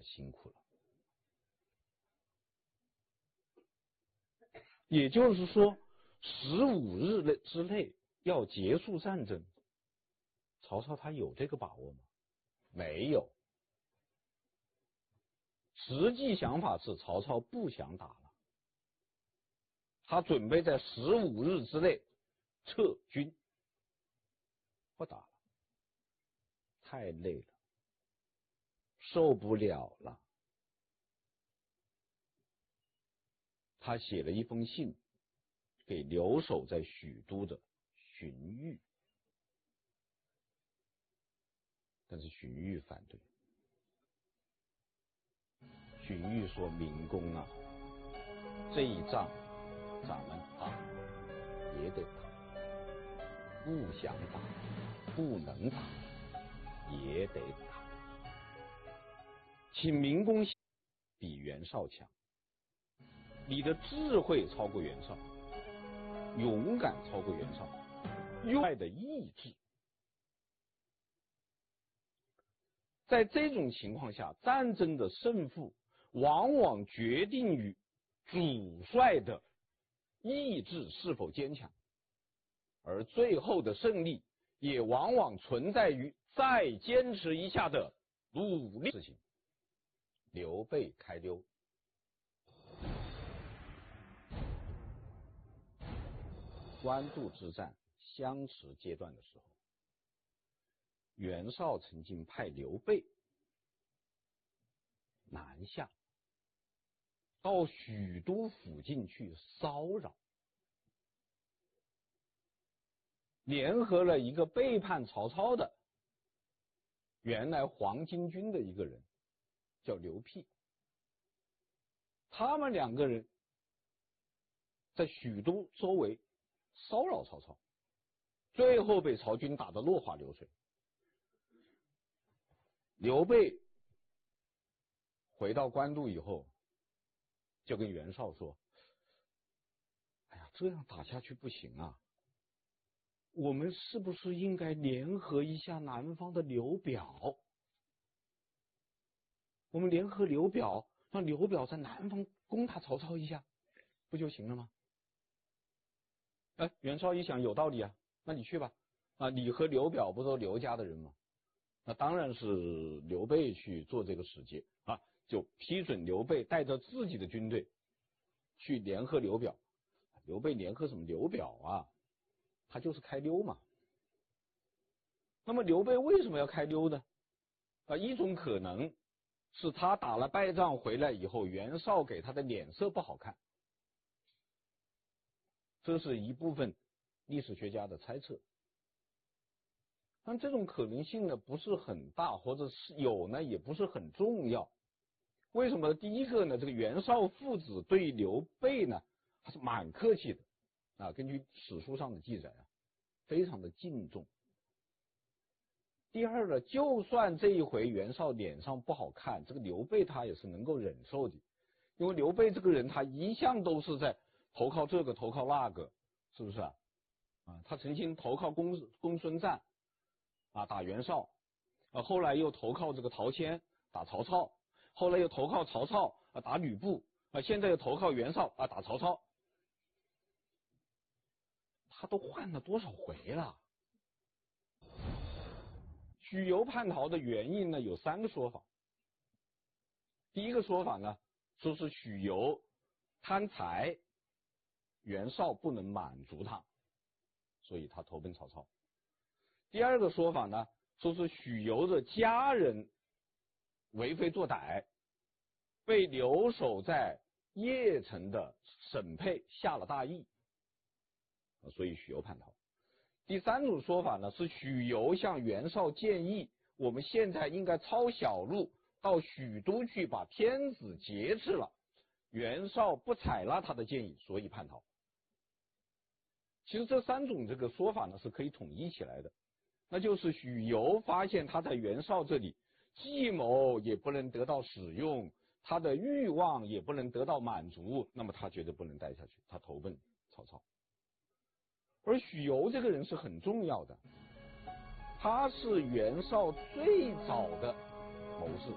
辛苦了。也就是说，15日之内要结束战争，曹操他有这个把握吗？没有。实际想法是曹操不想打了，他准备在15日之内撤军，不打了，太累了，受不了了。他写了一封信给留守在许都的荀彧，但是荀彧反对。荀彧说：“明公啊，这一仗咱们打也得打，不想打不能打也得打，请明公比袁绍强，你的智慧超过袁绍，勇敢超过袁绍，用爱的意志。在这种情况下，战争的胜负往往决定于主帅的意志是否坚强，而最后的胜利也往往存在于再坚持一下的努力。事情，刘备开溜。官渡之战相持阶段的时候，袁绍曾经派刘备南下到许都附近去骚扰，联合了一个背叛曹操的原来黄巾军的一个人叫刘辟，他们2个人在许都周围骚扰曹操，最后被曹军打得落花流水。刘备回到官渡以后，就跟袁绍说：“哎呀，这样打下去不行啊，我们是不是应该联合一下南方的刘表？我们联合刘表，让刘表在南方攻打曹操一下，不就行了吗？”袁绍一想有道理啊，那你去吧。你和刘表不都刘家的人吗？那当然是刘备去做这个使节啊，就批准刘备带着自己的军队去联合刘表。刘备联合什么刘表啊？他就是开溜嘛。那么刘备为什么要开溜呢？一种可能是他打了败仗回来以后，袁绍给他的脸色不好看，这是一部分历史学家的猜测。但这种可能性呢不是很大，或者是有呢也不是很重要。为什么？第一个呢，这个袁绍父子对刘备呢还是蛮客气的根据史书上的记载非常的敬重。第二呢，就算这一回袁绍脸上不好看，这个刘备他也是能够忍受的，因为刘备这个人他一向都是在投靠这个投靠那个，是不是他曾经投靠公孙瓒打袁绍，后来又投靠这个陶谦打曹操，后来又投靠曹操打吕布现在又投靠袁绍打曹操，他都换了多少回了？许由叛逃的原因呢有3个说法。第一个说法呢，说是许由贪财，袁绍不能满足他，所以他投奔曹操。第二个说法呢，说是许由的家人为非作歹，被留守在邺城的沈佩下了大义，所以许由叛逃。第3种说法呢，是许由向袁绍建议，我们现在应该抄小路到许都去把天子劫持了，袁绍不采纳他的建议，所以叛逃。其实这3种这个说法呢是可以统一起来的，那就是许由发现他在袁绍这里计谋也不能得到使用，他的欲望也不能得到满足，那么他觉得不能待下去，他投奔曹操。而许由这个人是很重要的，他是袁绍最早的谋士，